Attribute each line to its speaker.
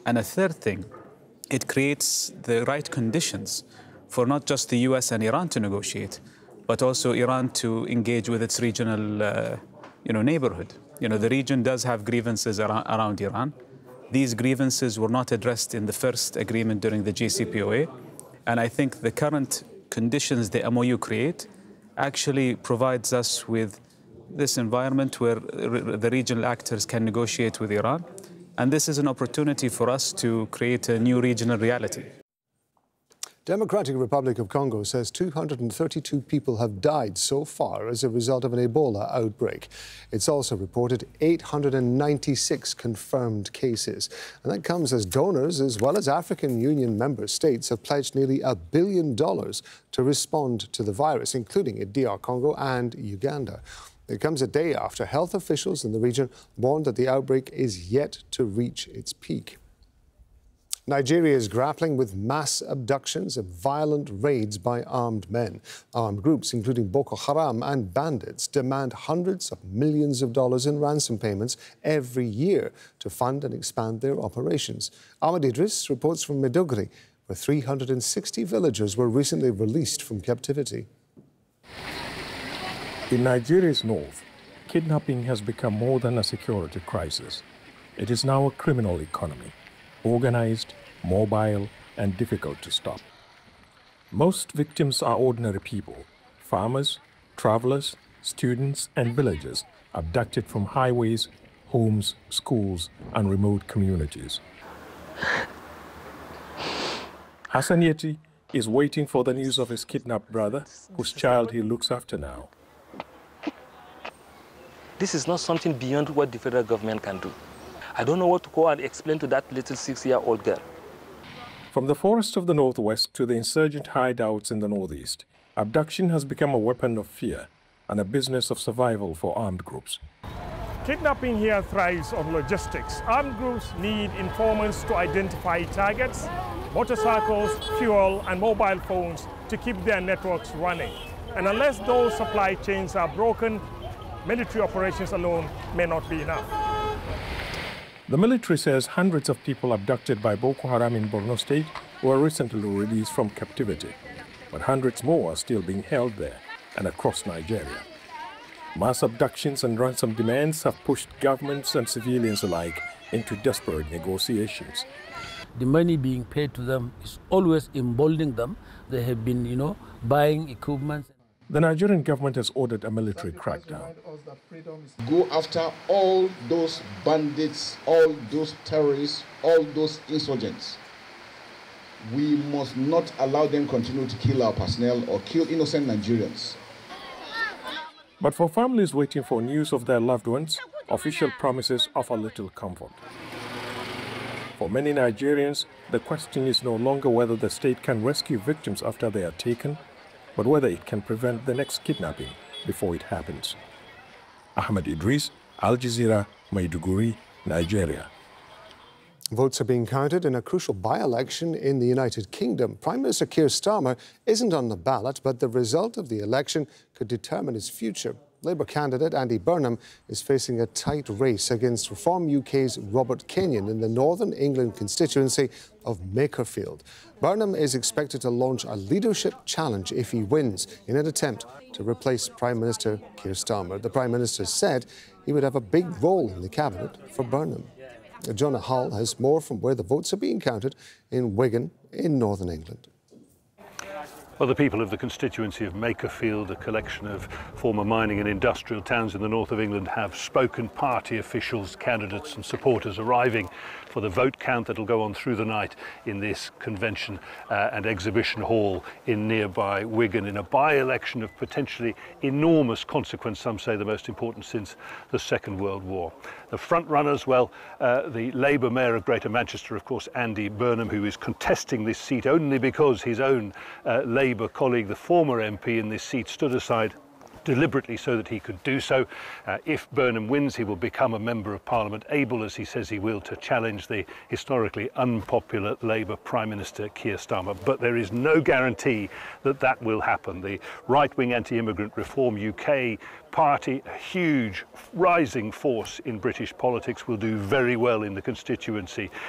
Speaker 1: And a third thing, it creates the right conditions for not just the US and Iran to negotiate, but also Iran to engage with its regional neighborhood. The region does have grievances around Iran. These grievances were not addressed in the first agreement during the JCPOA. And I think the current conditions the MOU create actually provides us with this environment where the regional actors can negotiate with Iran. And this is an opportunity for us to create a new regional reality.
Speaker 2: Democratic Republic of Congo says 232 people have died so far as a result of an Ebola outbreak. It's also reported 896 confirmed cases. And that comes as donors, as well as African Union member states, have pledged nearly $1 billion to respond to the virus, including in DR Congo and Uganda. It comes a day after health officials in the region warned that the outbreak is yet to reach its peak. Nigeria is grappling with mass abductions and violent raids by armed men. Armed groups, including Boko Haram and bandits, demand hundreds of millions of dollars in ransom payments every year to fund and expand their operations. Ahmed Idris reports from Maiduguri, where 360 villagers were recently released from captivity.
Speaker 3: In Nigeria's north, kidnapping has become more than a security crisis. It is now a criminal economy, organized, mobile, and difficult to stop. Most victims are ordinary people, farmers, travelers, students, and villagers abducted from highways, homes, schools, and remote communities. Hassan Yeti is waiting for the news of his kidnapped brother, whose child he looks after now.
Speaker 4: This is not something beyond what the federal government can do. I don't know what to go and explain to that little 6-year-old girl.
Speaker 3: From the forests of the northwest to the insurgent hideouts in the northeast, abduction has become a weapon of fear and a business of survival for armed groups.
Speaker 5: Kidnapping here thrives on logistics. Armed groups need informants to identify targets, motorcycles, fuel, and mobile phones to keep their networks running. And unless those supply chains are broken, military operations alone may not be enough.
Speaker 3: The military says hundreds of people abducted by Boko Haram in Borno State were recently released from captivity, but hundreds more are still being held there and across Nigeria. Mass abductions and ransom demands have pushed governments and civilians alike into desperate negotiations.
Speaker 6: The money being paid to them is always emboldening them. They have been, buying equipment.
Speaker 3: The Nigerian government has ordered a military crackdown.
Speaker 7: Go after all those bandits, all those terrorists, all those insurgents. We must not allow them continue to kill our personnel or kill innocent Nigerians.
Speaker 3: But for families waiting for news of their loved ones, official promises offer little comfort. For many Nigerians, the question is no longer whether the state can rescue victims after they are taken, but whether it can prevent the next kidnapping before it happens. Ahmed Idris, Al Jazeera, Maiduguri, Nigeria.
Speaker 2: Votes are being counted in a crucial by-election in the United Kingdom. Prime Minister Keir Starmer isn't on the ballot, but the result of the election could determine his future. Labour candidate Andy Burnham is facing a tight race against Reform UK's Robert Kenyon in the Northern England constituency of Makerfield. Burnham is expected to launch a leadership challenge if he wins in an attempt to replace Prime Minister Keir Starmer. The Prime Minister said he would have a big role in the cabinet for Burnham. Jonah Hull has more from where the votes are being counted in Wigan in Northern England.
Speaker 8: Well, the people of the constituency of Makerfield, a collection of former mining and industrial towns in the north of England, have spoken. Party officials, candidates and supporters arriving for the vote count that will go on through the night in this convention and exhibition hall in nearby Wigan, in a by-election of potentially enormous consequence, some say the most important since the Second World War. The front runners, well, the Labour Mayor of Greater Manchester, of course, Andy Burnham, who is contesting this seat only because his own Labour colleague, the former MP in this seat, stood aside deliberately so that he could do so. If Burnham wins, he will become a Member of Parliament, able, as he says he will, to challenge the historically unpopular Labour Prime Minister Keir Starmer. But there is no guarantee that that will happen. The right-wing anti-immigrant Reform UK party, a huge rising force in British politics, will do very well in the constituency